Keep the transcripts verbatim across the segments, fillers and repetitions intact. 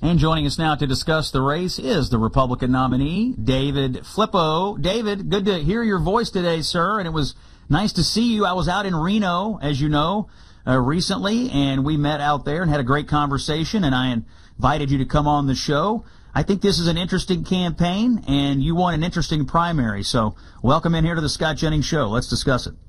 And joining us now to discuss the race is the Republican nominee, David Flippo. David, good to hear your voice today, sir, and it was nice to see you. I was out in Reno, as you know, uh, recently, and we met out there and had a great conversation, and I invited you to come on the show. I think this is an interesting campaign, and you won an interesting primary, so welcome in here to the Scott Jennings Show. Let's discuss it.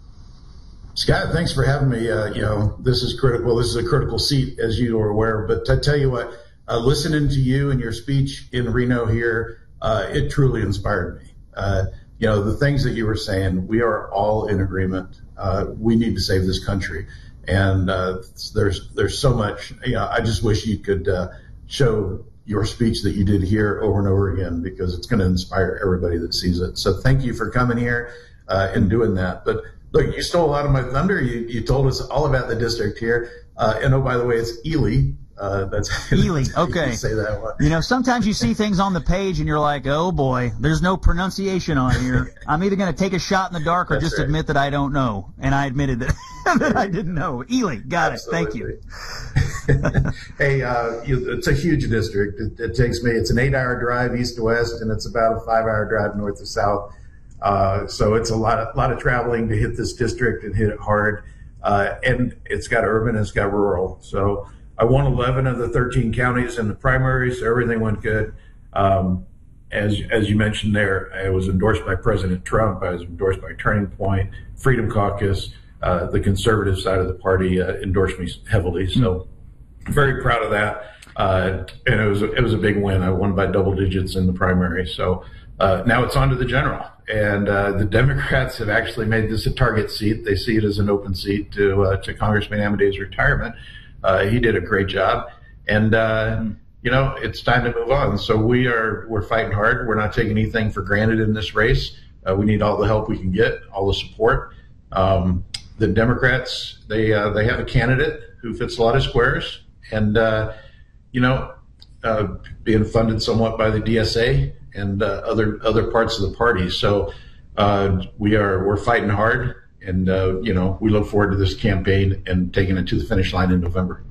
Scott, thanks for having me. Uh, you know, this is critical. This is a critical seat, as you are aware, but I tell you what, Uh, listening to you and your speech in Reno here, uh, it truly inspired me. Uh, you know, the things that you were saying, we are all in agreement. Uh, we need to save this country. And uh, there's there's so much, you know, I just wish you could uh, show your speech that you did here over and over again, because it's going to inspire everybody that sees it. So thank you for coming here uh, and doing that. But look, you stole a lot of my thunder. You, you told us all about the district here. Uh, and oh, by the way, it's Ely. Uh, that's Ely. Okay. You say that one. You know, sometimes you see things on the page and you're like, oh boy, there's no pronunciation on here. I'm either going to take a shot in the dark or That's just right. admit that I don't know. And I admitted that, that I didn't know. Ely. Got Absolutely. it. Thank you. Hey, uh, you, it's a huge district. It, it takes me, it's an eight hour drive east to west, and it's about a five hour drive north to south. Uh, so it's a lot of, lot of traveling to hit this district and hit it hard. Uh, and it's got urban, it's got rural. So I won eleven of the thirteen counties in the primary, so everything went good. Um, as as you mentioned there, I was endorsed by President Trump. I was endorsed by Turning Point, Freedom Caucus. Uh, the conservative side of the party uh, endorsed me heavily, so I'm very proud of that. Uh, and it was a, it was a big win. I won by double digits in the primary. So uh, now it's on to the general. And uh, the Democrats have actually made this a target seat. They see it as an open seat to uh, to Congressman Amadee's retirement. Uh, he did a great job, and uh, you know, it's time to move on. So we are we're fighting hard. We're not taking anything for granted in this race. Uh, we need all the help we can get, all the support. Um, the Democrats, they uh, they have a candidate who fits a lot of squares, and uh, you know, uh, being funded somewhat by the D S A and uh, other other parts of the party. So uh, we are we're fighting hard. And, uh, you know, we look forward to this campaign and taking it to the finish line in November.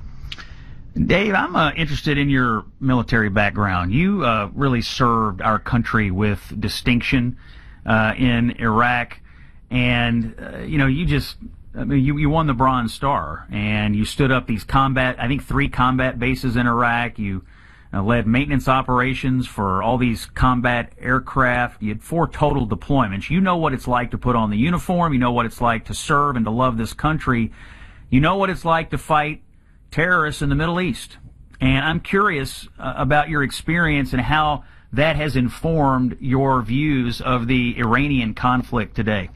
Dave, I'm uh, interested in your military background. You uh, really served our country with distinction uh, in Iraq. And, uh, you know, you just, I mean, you, you won the Bronze Star. And you stood up these combat, I think, three combat bases in Iraq. You Uh, led maintenance operations for all these combat aircraft. You had four total deployments. You know what it's like to put on the uniform. You know what it's like to serve and to love this country. You know what it's like to fight terrorists in the Middle East. And I'm curious uh, about your experience and how that has informed your views of the Iranian conflict today.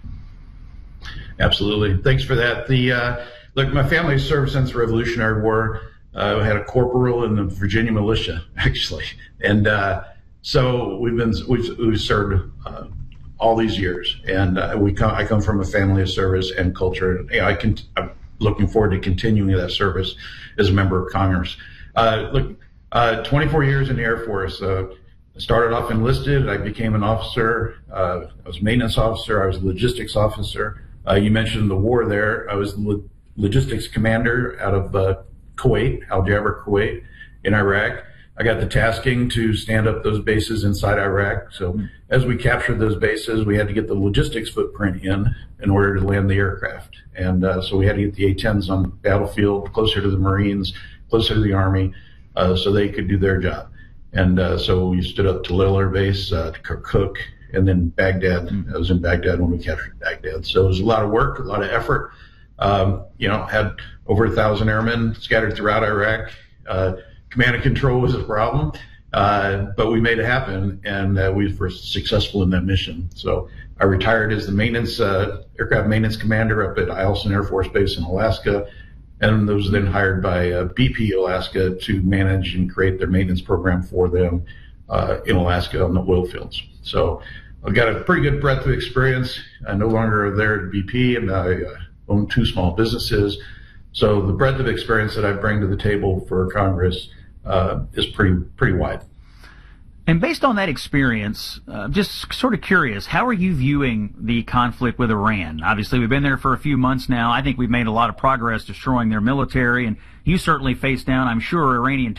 Absolutely. Thanks for that. The uh, look, my family has served since the Revolutionary War. Uh, I had a corporal in the Virginia militia, actually, and uh, so we've been we've, we've served uh, all these years, and uh, we come. I come from a family of service and culture. And, you know, I can. I'm looking forward to continuing that service as a member of Congress. Uh, look, uh, twenty-four years in the Air Force. Uh, I started off enlisted. I became an officer. Uh, I was a maintenance officer. I was a logistics officer. Uh, you mentioned the war there. I was the lo- logistics commander out of uh, Kuwait, Al Jaber, Kuwait, in Iraq. I got the tasking to stand up those bases inside Iraq. So as we captured those bases, we had to get the logistics footprint in in order to land the aircraft. And uh, so we had to get the A tens on the battlefield, closer to the Marines, closer to the Army, uh, so they could do their job. And uh, so we stood up Talil Air Base, uh, Kirkuk, and then Baghdad. I was in Baghdad when we captured Baghdad. So it was a lot of work, a lot of effort. Um, you know, had over a thousand airmen scattered throughout Iraq. Uh, command and control was a problem, uh, but we made it happen, and uh, we were successful in that mission. So I retired as the maintenance, uh, aircraft maintenance commander up at Eielson Air Force Base in Alaska, and was then hired by uh, B P Alaska to manage and create their maintenance program for them uh, in Alaska on the oil fields. So I've got a pretty good breadth of experience. I no longer there at B P, and I uh, own two small businesses. So the breadth of experience that I bring to the table for Congress uh, is pretty pretty wide. And based on that experience, uh, just sort of curious, how are you viewing the conflict with Iran? Obviously, we've been there for a few months now. I think we've made a lot of progress destroying their military, and you certainly face down, I'm sure, Iranian